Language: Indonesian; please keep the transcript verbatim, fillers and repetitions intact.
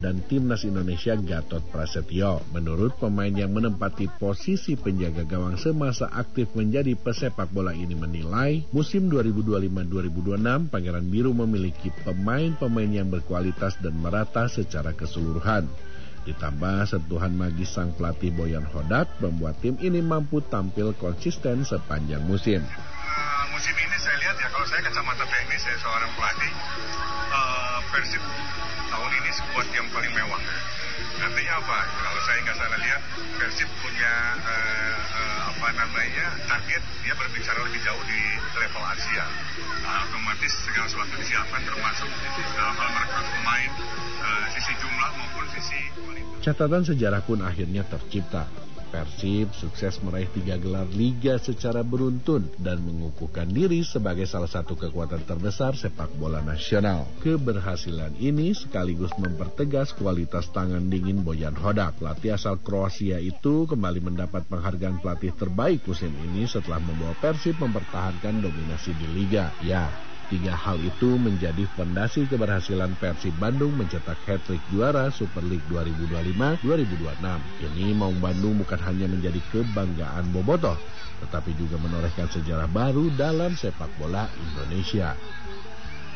dan Timnas Indonesia Gatot Prasetyo. Menurut pemain yang menempati posisi penjaga gawang semasa aktif menjadi pesepak bola ini menilai, musim dua ribu dua puluh lima dua ribu dua puluh enam Pangeran Biru memiliki pemain-pemain yang berkualitas dan merata secara keseluruhan. Ditambah sentuhan magis sang pelatih Boyan Hodak membuat tim ini mampu tampil konsisten sepanjang musim. Uh, musim ini saya lihat ya, kalau saya kacamata teknis, saya seorang pelatih, uh, Persib tahun ini skuad yang paling mewah. Artinya apa? Kalau saya nggak salah lihat, Persib punya uh, uh, apa namanya target, dia berbicara lebih jauh di level Asia. Uh, otomatis segala sesuatu disiapkan, termasuk dalam hal merekrut pemain, uh, sisi jumlah maupun sisi kualitas. Catatan sejarah pun akhirnya tercipta. Persib sukses meraih tiga gelar liga secara beruntun dan mengukuhkan diri sebagai salah satu kekuatan terbesar sepak bola nasional. Keberhasilan ini sekaligus mempertegas kualitas tangan dingin Boyan Hodak. Pelatih asal Kroasia itu kembali mendapat penghargaan pelatih terbaik musim ini setelah membawa Persib mempertahankan dominasi di liga. Ya, tiga hal itu menjadi fondasi keberhasilan Persib Bandung mencetak hat-trick juara Super League dua ribu dua puluh lima dua ribu dua puluh enam. Kini Maung Bandung bukan hanya menjadi kebanggaan bobotoh, tetapi juga menorehkan sejarah baru dalam sepak bola Indonesia.